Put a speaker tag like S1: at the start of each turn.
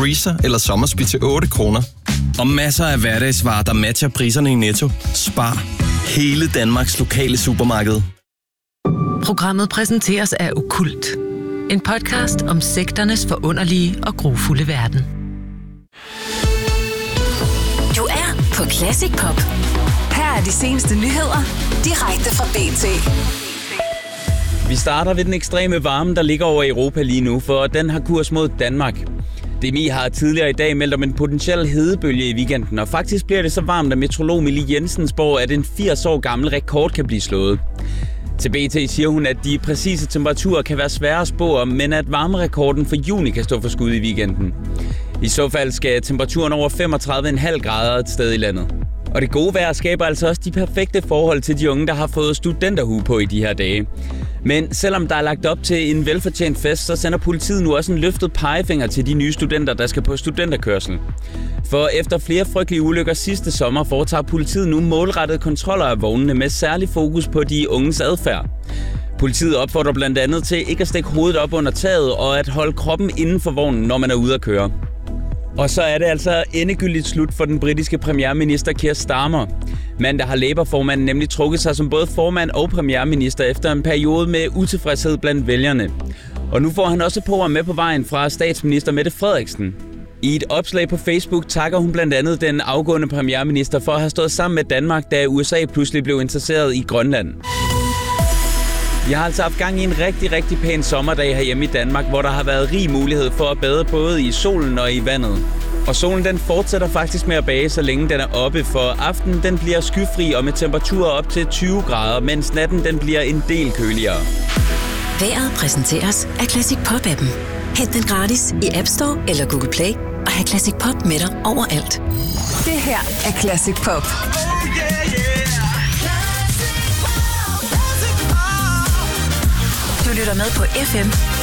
S1: freezer eller sommerspil til 8 kroner. Og masser af hverdagsvarer, der matcher priserne i Netto. Spar. Hele Danmarks lokale supermarked.
S2: Programmet præsenteres af Okkult. En podcast om sekternes forunderlige og grufulde verden.
S3: Du er på Classic Pop. Her er de seneste nyheder, direkte fra BT.
S4: Vi starter ved den ekstreme varme, der ligger over Europa lige nu, for den har kurs mod Danmark. DMI har tidligere i dag meldt om en potentiel hedebølge i weekenden, og faktisk bliver det så varmt, at meteorolog Mille Jensen spår, at en 80 år gammel rekord kan blive slået. Til BT siger hun, at de præcise temperaturer kan være svære at spå om, men at varmerekorden for juni kan stå for skud i weekenden. I så fald skal temperaturen over 35,5 grader et sted i landet. Og det gode vejr skaber altså også de perfekte forhold til de unge, der har fået studenterhue på i de her dage. Men selvom der er lagt op til en velfortjent fest, så sender politiet nu også en løftet pegefinger til de nye studenter, der skal på studenterkørsel. For efter flere frygtelige ulykker sidste sommer, foretager politiet nu målrettede kontroller af vognene med særlig fokus på de unges adfærd. Politiet opfordrer blandt andet til ikke at stikke hovedet op under taget og at holde kroppen inden for vognen, når man er ude at køre. Og så er det altså endegyldigt slut for den britiske premierminister Keir Starmer. Mandag har Labour-formanden nemlig trukket sig som både formand og premierminister efter en periode med utilfredshed blandt vælgerne. Og nu får han også på med på vejen fra statsminister Mette Frederiksen. I et opslag på Facebook takker hun blandt andet den afgående premierminister for at have stået sammen med Danmark, da USA pludselig blev interesseret i Grønland. Vi har altså haft gang i en rigtig pæn sommerdag herhjemme i Danmark, hvor der har været rig mulighed for at bade både i solen og i vandet. Og solen den fortsætter faktisk med at bage, så længe den er oppe, for aftenen den bliver skyfri og med temperaturer op til 20 grader, mens natten den bliver en del køligere.
S3: Vejret præsenteres af Classic Pop-appen. Hent den gratis i App Store eller Google Play og have Classic Pop med dig overalt. Det her er Classic Pop. Du lytter med på FM